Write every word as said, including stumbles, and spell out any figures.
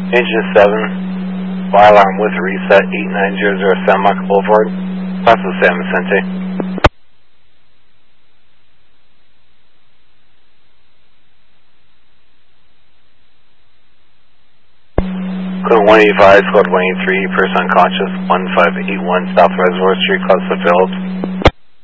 Engine seven, fire alarm with reset, eight nine zero zero San Marco Boulevard, Paso San Vicente. Code one eighty-five, Squad one eighty-three, person unconscious, one five eight one South Reservoir Street, cause failed.